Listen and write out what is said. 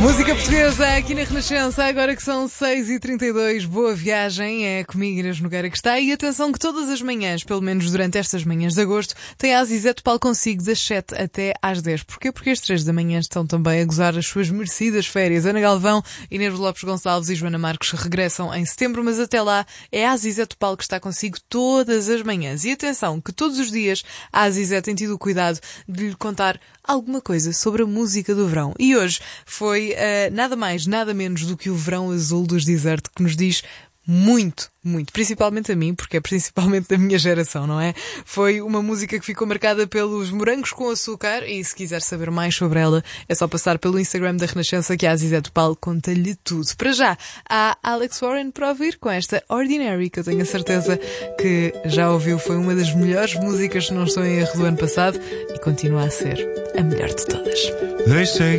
Música portuguesa aqui na Renascença, agora que são 6h32, boa viagem, é comigo Inês Nogueira que está. E atenção que todas as manhãs, pelo menos durante estas manhãs de agosto, tem a Zizé Paulo consigo das 7 até às 10. Porquê? Porque às 3 da manhã estão também a gozar as suas merecidas férias. Ana Galvão, Inês Lopes Gonçalves e Joana Marques regressam em setembro, mas até lá é a Zizé Paulo que está consigo todas as manhãs. E atenção que todos os dias a Zizé tem tido o cuidado de lhe contar alguma coisa sobre a música do verão. E hoje foi nada mais, nada menos do que o Verão Azul dos Desert, que nos diz muito, principalmente a mim, porque é principalmente da minha geração, não é? Foi uma música que ficou marcada pelos morangos com açúcar e se quiser saber mais sobre ela é só passar pelo Instagram da Renascença que a Zizé Paulo conta-lhe tudo. Para já, há Alex Warren para ouvir com esta Ordinary, que eu tenho a certeza que já ouviu, foi uma das melhores músicas, se não estou em erro, do ano passado e continua a ser a melhor de todas. They say